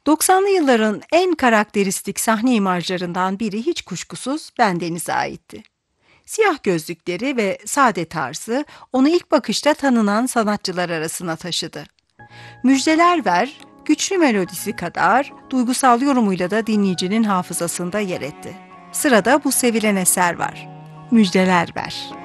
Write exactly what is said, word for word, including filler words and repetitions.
doksanlı yılların en karakteristik sahne imajlarından biri hiç kuşkusuz Bendeniz'e aitti. Siyah gözlükleri ve sade tarzı onu ilk bakışta tanınan sanatçılar arasına taşıdı. Müjdeler Ver, güçlü melodisi kadar duygusal yorumuyla da dinleyicinin hafızasında yer etti. Sırada bu sevilen eser var. Müjdeler Ver.